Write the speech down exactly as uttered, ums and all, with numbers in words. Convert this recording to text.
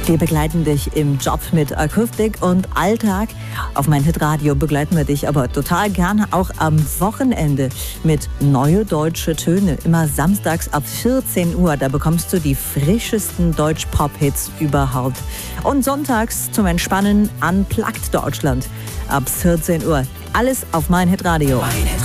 Wir begleiten dich im Job mit Akustik und Alltag. Auf mein Hitradio begleiten wir dich aber total gerne auch am Wochenende mit Neue Deutsche Töne. Immer samstags ab vierzehn Uhr, da bekommst du die frischesten Deutsch-Pop-Hits überhaupt. Und sonntags zum Entspannen Unplugged Deutschland ab vierzehn Uhr. Alles auf mein Hitradio. Mein Hitradio.